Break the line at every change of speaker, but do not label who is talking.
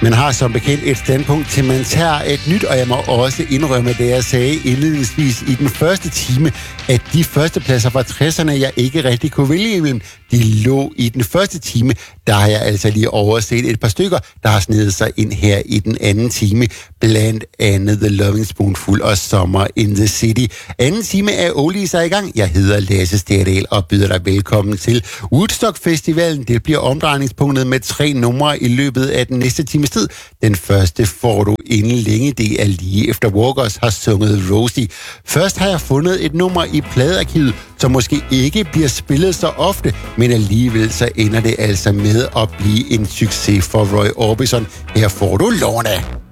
Man har som bekendt et standpunkt til man tager et nyt, og jeg må også indrømme, det jeg sagde indledningsvis i den første time, at de første pladser fra 60'erne, jeg ikke rigtig kunne vælge imellem, de lå i den første time. Der har jeg altså lige overset et par stykker, der har snedet sig ind her i den anden time. Blandt andet The Loving Spoonful og Summer in the City. Anden time er Oldies i gang. Jeg hedder Lasse Sterdal og byder dig velkommen til Woodstock Festivalen. Det bliver omdrejningspunktet med 3 numre i løbet af den næste times tid. Den første får du inden længe. Det er lige efter Walkers har sunget Rosie. Først har jeg fundet et nummer i pladearkivet, som måske ikke bliver spillet så ofte, men alligevel så ender det altså med at blive en succes for Roy Orbison. Her får du Lorna.